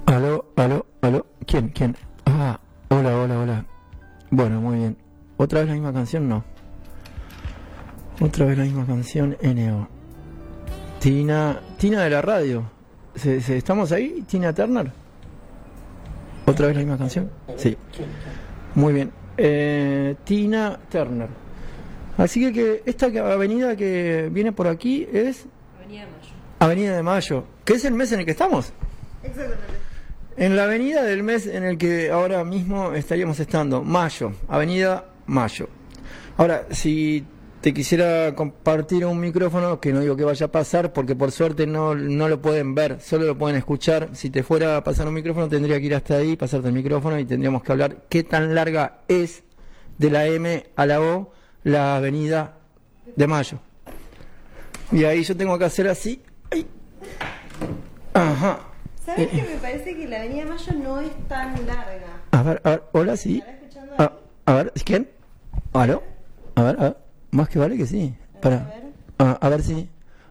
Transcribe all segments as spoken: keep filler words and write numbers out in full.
Aló, aló, aló. ¿Quién? ¿Quién? Ah, hola, hola, hola. Bueno, muy bien. ¿Otra vez la misma canción? No. Otra vez la misma canción, N O. Tina, Tina de la radio. ¿Se, se, ¿Estamos ahí? ¿Tina Turner? ¿Otra vez la misma canción? Sí. Muy bien. Eh, Tina Turner. Así que, que esta avenida que viene por aquí es... Avenida de Mayo. Avenida de Mayo. ¿Qué es el mes en el que estamos? Exactamente. En la avenida del mes en el que ahora mismo estaríamos estando, Mayo, Avenida Mayo. Ahora, si te quisiera compartir un micrófono, que no digo que vaya a pasar, porque por suerte no, no lo pueden ver, solo lo pueden escuchar. Si te fuera a pasar un micrófono, tendría que ir hasta ahí, pasarte el micrófono y tendríamos que hablar qué tan larga es de la M a la O la Avenida de Mayo. Y ahí yo tengo que hacer así. ¡Ay! Ajá. ¿Sabes que me parece que la Avenida Mayo no es tan larga? A ver, a ver, hola, sí. ¿Estará escuchando A, ahí? a ver, ¿quién? ¿Aló? A ver, a ver, más que vale que sí. Para. A ver. A, a ver si.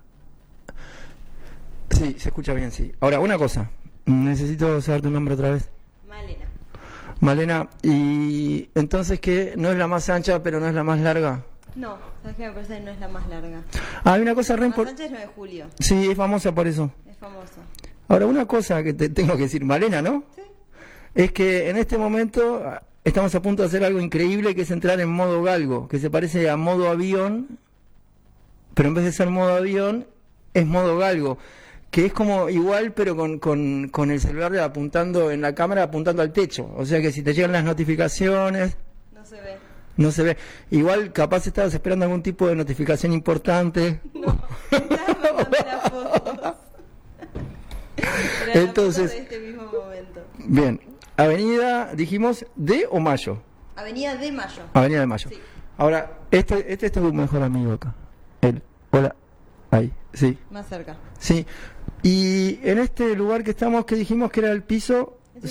Sí, se escucha bien, sí. Ahora, una cosa. Necesito saber tu nombre otra vez. Malena. Malena, y entonces, ¿qué? ¿No es la más ancha, pero no es la más larga? No, ¿sabes qué? Me parece que no es la más larga. Ah, hay una cosa re La más importante. ancha es nueve de julio. Sí, es famosa por eso. Es famosa. Ahora, una cosa que te tengo que decir, Malena, ¿no? Sí. Es que en este momento ah, estamos a punto de hacer algo increíble, que es entrar en modo galgo, que se parece a modo avión, pero en vez de ser modo avión, es modo galgo, que es como igual, pero con, con, con el celular apuntando en la cámara, apuntando al techo. O sea que si te llegan las notificaciones, No se ve. no se ve. Igual capaz estabas esperando algún tipo de notificación importante. No. Estaba mandando las fotos. Era Entonces- la foto de este mismo momento. Bien, avenida, dijimos, de o Mayo. Avenida de Mayo. Avenida de Mayo. Sí. Ahora, este, este es tu mejor amigo acá. Él. Hola. Ahí. Sí. Más cerca. Sí. Y en este lugar que estamos, que dijimos que era el piso